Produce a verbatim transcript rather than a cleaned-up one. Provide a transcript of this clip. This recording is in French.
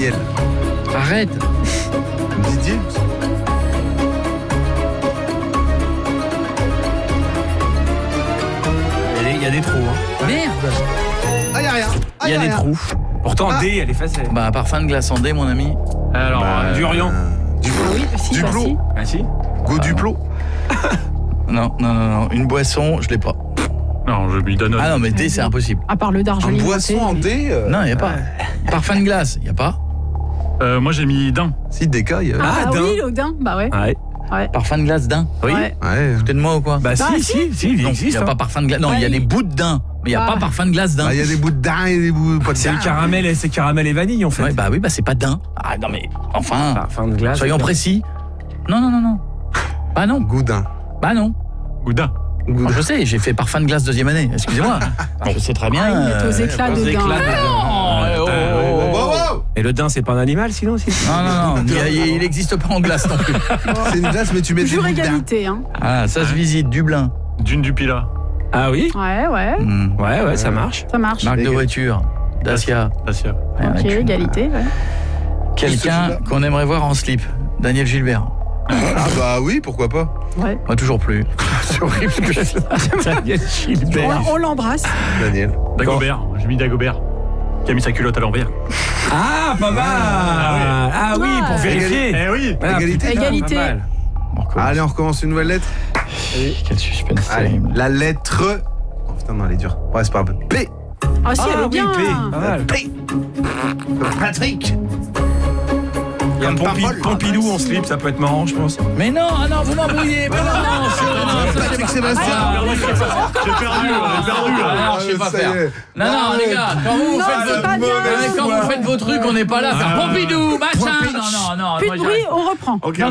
Daniel. Arrête. Didier. Il y a des trous. Hein. Merde. Ah, y a rien. Ah, Il y a y a des rien. trous. Pourtant, Ah. D, elle est facile. Bah, parfum de glace en D, mon ami. Alors, Bah, Durian. euh, Du Ah oui, si, Du bah, plomb. si. Ah si Go Duplo. Non, non, non, non. Une boisson, je l'ai pas. Non, je lui donne. Ah non, mais D, c'est impossible. À part le d'argent. Un boisson en D. euh, Non, il n'y a pas. Parfum de glace, il n'y a pas. Euh, moi, j'ai mis d'un. Si, D K, il y a. Ah, Ah, bah d'un. oui, l'Audin, bah ouais. Ouais. Parfum de glace d'un. Oui. Ouais. Ouais. Foutez de moi ou quoi? Bah, Bah, si, si. si, si, il Non, il n'y existe. a hein. pas parfum de glace. Non, il y a Ouais. des bouts de daim, mais il n'y a Ah. pas parfum de glace d'un. Ah, il y a des bouts de daim et des bouts pas de C'est daim. le caramel, et c'est caramel et vanille en fait. Ouais, bah oui, bah c'est pas daim. Ah non, mais enfin, Parfum de glace. soyons précis. Non, non, non, non. Bah non, Goudin. bah non. Gouda. Moi, je sais, j'ai fait parfum de glace deuxième année. Excusez-moi. Je sais très bien. Ah, il est aux euh, éclats Aux de éclats daim. de Non, daim. oh, oh, Wow, oh. wow. Et le daim, c'est pas un animal sinon si Non, non, non, il n'existe pas en glace non plus. C'est une glace, mais tu mets des Toujours bouts de daim. égalité, hein. Ah, ça se visite, Dublin. Dune du Pilat. Ah oui. Ouais, ouais, Hmm. Ouais, ouais, ça marche. ça marche. Marque de Égal- voiture, Dacia. Dacia. Ouais, Ok, avec une- égalité, ouais. Quelqu'un qu'on aimerait voir en slip. Daniel Gilbert. Ah bah oui, pourquoi pas. Ouais. Moi, toujours plus. C'est horrible ce que je fais. Daniel Gilbert. On, on l'embrasse. Daniel. Dagobert. J'ai mis Dagobert. Qui a mis sa culotte à l'envers. Ah, pas mal. Ah oui, pour Ouais. vérifier. Eh oui. Ah, Égalité. putain, Égalité. pas mal. On recommence. Allez, on recommence une nouvelle lettre. Quel suspense Allez, terrible. la lettre. Oh putain, non, elle est dure. Ouais, c'est pas grave. P. Ah si, Ah elle est oui, bien. P. Pas mal. P. Patrick. Il y a un Pompi- parole. Pompidou en slip, ça peut être marrant, je pense. Mais non, ah non, vous m'embrouillez. Mais non, non, c'est- non, ça, Patrick c'est- Sébastien. Ah, J'ai perdu, on est perdu là. Ah, non, je sais pas ça faire. y est. Non, non, les gars, quand vous, vous Non, faites c'est votre... pas bien. Mais quand vous faites vos trucs, on n'est pas là à faire Pompidou, machin. Non, non, non. Plus moi, de j'arrête. bruit, on reprend. Ok. Non,